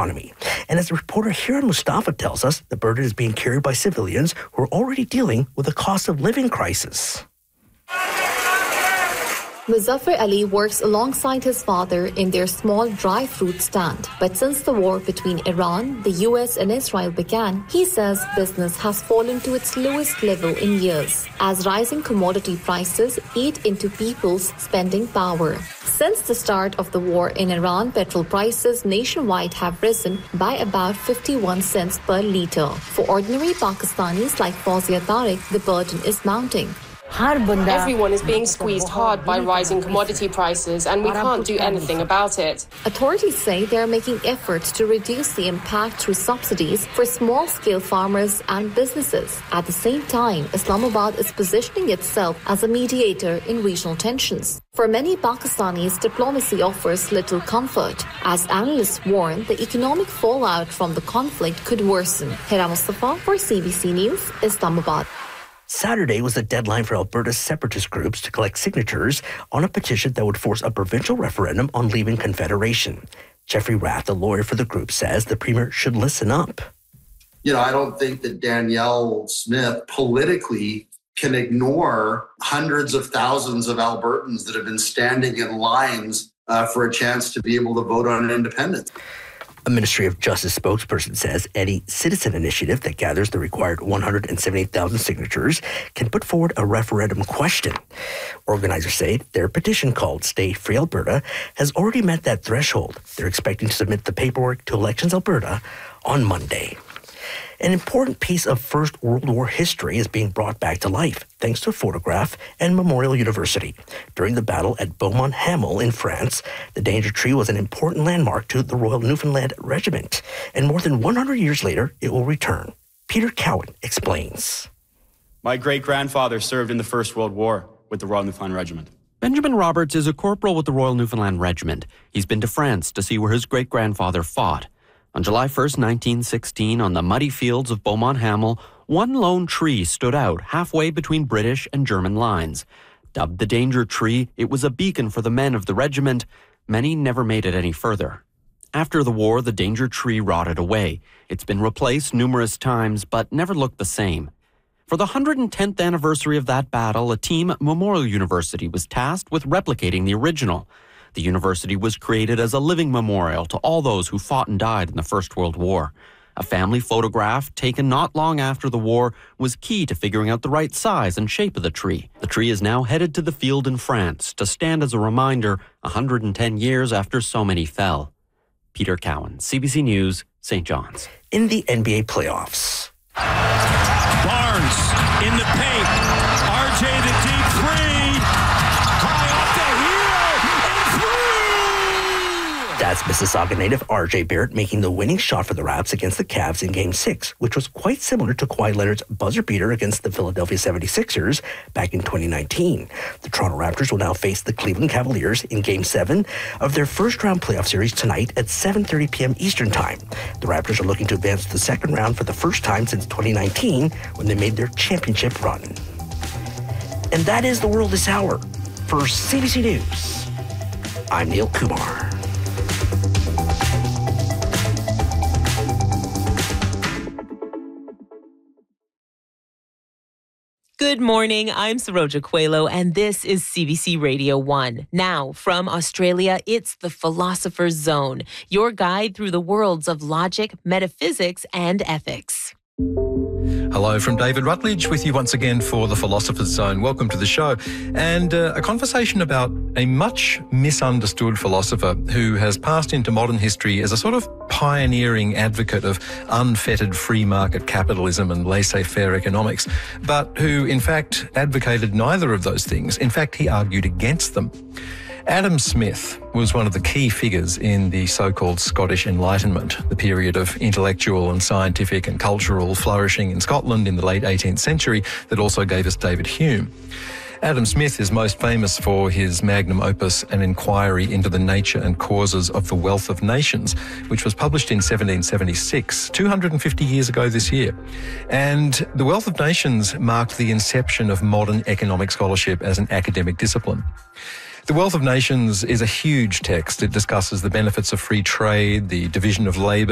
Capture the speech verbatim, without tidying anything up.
economy. And as the reporter Hiran Mustafa tells us, the burden is being carried by civilians who are already dealing with a cost of living crisis. Muzaffar Ali works alongside his father in their small dry fruit stand. But since the war between Iran, the U S and Israel began, he says business has fallen to its lowest level in years, as rising commodity prices eat into people's spending power. Since the start of the war in Iran, petrol prices nationwide have risen by about fifty-one cents per litre. For ordinary Pakistanis like Fawzia Tariq, the burden is mounting. Everyone is being squeezed hard by rising commodity prices, and we can't do anything about it. Authorities say they are making efforts to reduce the impact through subsidies for small-scale farmers and businesses. At the same time, Islamabad is positioning itself as a mediator in regional tensions. For many Pakistanis, diplomacy offers little comfort. As analysts warn, the economic fallout from the conflict could worsen. Hira Mustafa for C B C News, Islamabad. Saturday was the deadline for Alberta's separatist groups to collect signatures on a petition that would force a provincial referendum on leaving Confederation. Jeffrey Rath, a lawyer for the group, says the Premier should listen up. You know, I don't think that Danielle Smith politically can ignore hundreds of thousands of Albertans that have been standing in lines uh, for a chance to be able to vote on independence. A Ministry of Justice spokesperson says any citizen initiative that gathers the required one hundred seventy-eight thousand signatures can put forward a referendum question. Organizers say their petition called Stay Free Alberta has already met that threshold. They're expecting to submit the paperwork to Elections Alberta on Monday. An important piece of First World War history is being brought back to life thanks to a photograph and Memorial University. During the battle at Beaumont-Hamel in France, the danger tree was an important landmark to the Royal Newfoundland Regiment, and more than one hundred years later, it will return. Peter Cowan explains. My great-grandfather served in the First World War with the Royal Newfoundland Regiment. Benjamin Roberts is a corporal with the Royal Newfoundland Regiment. He's been to France to see where his great-grandfather fought. On July first, nineteen sixteen, on the muddy fields of Beaumont-Hamel, one lone tree stood out halfway between British and German lines. Dubbed the Danger Tree, it was a beacon for the men of the regiment. Many never made it any further. After the war, the Danger Tree rotted away. It's been replaced numerous times, but never looked the same. For the one hundred tenth anniversary of that battle, a team at Memorial University was tasked with replicating the original. The university was created as a living memorial to all those who fought and died in the First World War. A family photograph taken not long after the war was key to figuring out the right size and shape of the tree. The tree is now headed to the field in France to stand as a reminder one hundred ten years after so many fell. Peter Cowan, C B C News, Saint John's. In the N B A playoffs. Barnes in the paint. R J the deep three. That's Mississauga native R J Barrett making the winning shot for the Raps against the Cavs in Game six, which was quite similar to Kawhi Leonard's buzzer beater against the Philadelphia seventy-sixers back in twenty nineteen. The Toronto Raptors will now face the Cleveland Cavaliers in Game seven of their first-round playoff series tonight at seven thirty p.m. Eastern Time. The Raptors are looking to advance to the second round for the first time since twenty nineteen when they made their championship run. And that is the world this hour. For C B C News, I'm Neil Kumar. Good morning, I'm Saroja Coelho, and this is C B C Radio one. Now, from Australia, it's the Philosopher's Zone, your guide through the worlds of logic, metaphysics, and ethics. Hello from David Rutledge with you once again for the Philosopher's Zone. Welcome to the show. And uh, a conversation about a much misunderstood philosopher who has passed into modern history as a sort of pioneering advocate of unfettered free market capitalism and laissez-faire economics, but who in fact advocated neither of those things. In fact, he argued against them. Adam Smith was one of the key figures in the so-called Scottish Enlightenment, the period of intellectual and scientific and cultural flourishing in Scotland in the late eighteenth century that also gave us David Hume. Adam Smith is most famous for his magnum opus, An Inquiry into the Nature and Causes of the Wealth of Nations, which was published in seventeen seventy-six, two hundred fifty years ago this year. And the Wealth of Nations marked the inception of modern economic scholarship as an academic discipline. The Wealth of Nations is a huge text. It discusses the benefits of free trade, the division of labour,